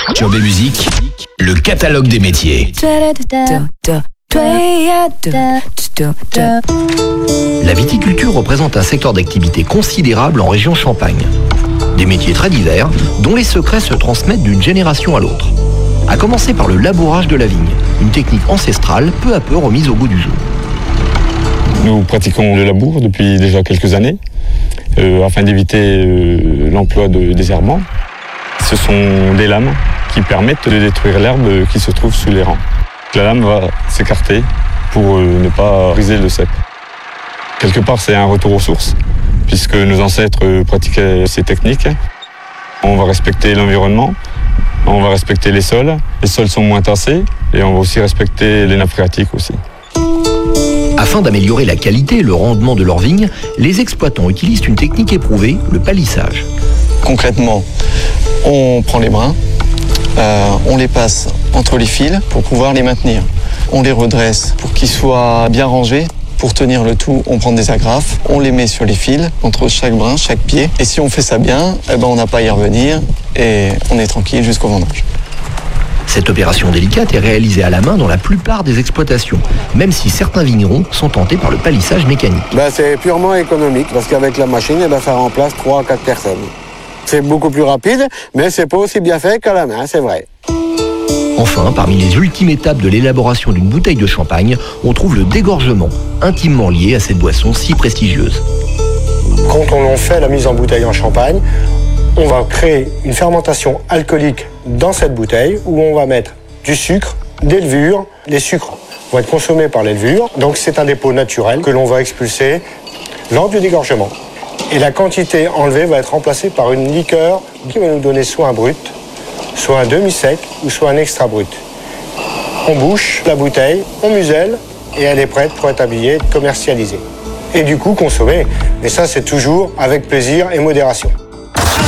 Job et musique, le catalogue des métiers. La viticulture représente un secteur d'activité considérable en région Champagne. Des métiers très divers, dont les secrets se transmettent d'une génération à l'autre. À commencer par le labourage de la vigne, une technique ancestrale peu à peu remise au goût du jour. Nous pratiquons le labour depuis déjà quelques années, afin d'éviter l'emploi de désherbants. Ce sont des lames qui permettent de détruire l'herbe qui se trouve sous les rangs. La lame va s'écarter pour ne pas briser le cep. Quelque part, c'est un retour aux sources, puisque nos ancêtres pratiquaient ces techniques. On va respecter l'environnement, on va respecter les sols. Les sols sont moins tassés et on va aussi respecter les nappes phréatiques aussi. Afin d'améliorer la qualité et le rendement de leurs vignes, les exploitants utilisent une technique éprouvée, le palissage. Concrètement, on prend les brins, on les passe entre les fils pour pouvoir les maintenir. On les redresse pour qu'ils soient bien rangés. Pour tenir le tout, on prend des agrafes, on les met sur les fils, entre chaque brin, chaque pied. Et si on fait ça bien, on n'a pas à y revenir et on est tranquille jusqu'au vendage. Cette opération délicate est réalisée à la main dans la plupart des exploitations, même si certains vignerons sont tentés par le palissage mécanique. C'est purement économique, parce qu'avec la machine, ça remplace 3 à 4 personnes. C'est beaucoup plus rapide, mais c'est pas aussi bien fait qu'à la main, c'est vrai. Enfin, parmi les ultimes étapes de l'élaboration d'une bouteille de champagne, on trouve le dégorgement, intimement lié à cette boisson si prestigieuse. Quand on fait la mise en bouteille en champagne, on va créer une fermentation alcoolique dans cette bouteille où on va mettre du sucre, des levures. Les sucres vont être consommés par les levures, donc c'est un dépôt naturel que l'on va expulser lors du dégorgement. Et la quantité enlevée va être remplacée par une liqueur qui va nous donner soit un brut, soit un demi-sec ou soit un extra brut. On bouche la bouteille, on muselle et elle est prête pour être habillée et commercialisée. Et du coup consommée. Mais ça, c'est toujours avec plaisir et modération.